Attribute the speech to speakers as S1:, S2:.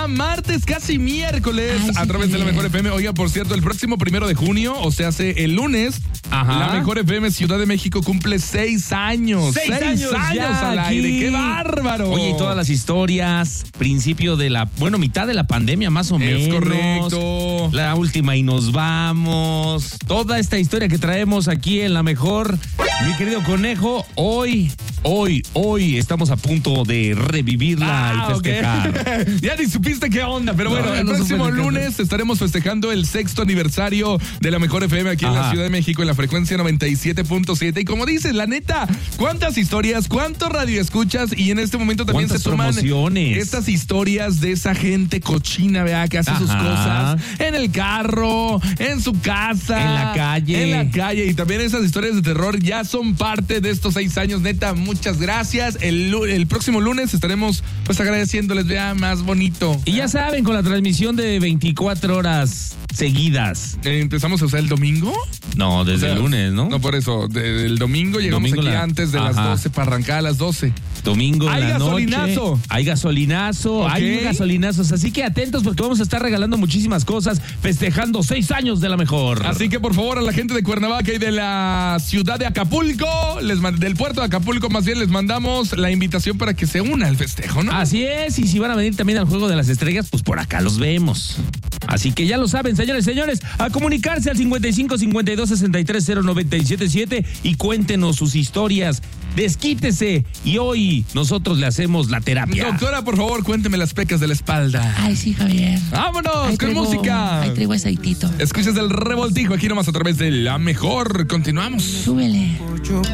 S1: ya martes, casi miércoles, a través de la Mejor FM. Oiga, por cierto, el próximo 1 de junio, o sea, el lunes, la Mejor FM Ciudad de México cumple 6 años.
S2: 6 años
S1: al aire. ¡Qué bárbaro!
S2: Oye, y todas las historias, principio de mitad de la pandemia más o menos.
S1: Es correcto.
S2: La última y nos vamos. Toda esta historia que traemos aquí en La Mejor. Mi querido Conejo, hoy estamos a punto de revivirla y festejar.
S1: Okay. Ya ni supiste qué onda, pero bueno, el próximo lunes estaremos festejando el 6º aniversario de la Mejor FM aquí en la Ciudad de México en la frecuencia 97.7. Y como dices, la neta, ¿cuántas historias, cuántos radioescuchas? Y en este momento también se toman estas historias de esa gente cochina, ¿verdad? Que hace sus cosas en el carro, en su casa,
S2: en la calle.
S1: Y también esas historias de terror ya son parte de estos 6 años. Neta, muchas gracias. El próximo lunes estaremos pues agradeciéndoles, vea, más bonito.
S2: Y ya saben, con la transmisión de 24 horas seguidas.
S1: ¿Empezamos a usar el domingo?
S2: No, desde el lunes, ¿no?
S1: No, por eso. El domingo llegamos aquí antes de las 12 para arrancar a las 12.
S2: Domingo en la noche. Hay gasolinazo.
S1: Okay.
S2: Hay gasolinazos. Así que atentos porque vamos a estar regalando muchísimas cosas, festejando 6 años de La Mejor.
S1: Así que por favor a la gente de Cuernavaca y de la ciudad de Acapulco, del puerto de Acapulco más bien, les mandamos la invitación para que se una al festejo, ¿no?
S2: Así es, y si van a venir también al Juego de las Estrellas, pues por acá los vemos. Así que ya lo saben, señores, a comunicarse al 55 52 63 0977 y cuéntenos sus historias. Desquítese y hoy nosotros le hacemos la terapia.
S1: Doctora, por favor, cuénteme las pecas de la espalda.
S3: Ay, sí, Javier.
S1: ¡Vámonos con música!
S3: Ahí traigo aceitito.
S1: Escuchas el revoltijo aquí nomás a través de La Mejor. Continuamos.
S3: Súbele.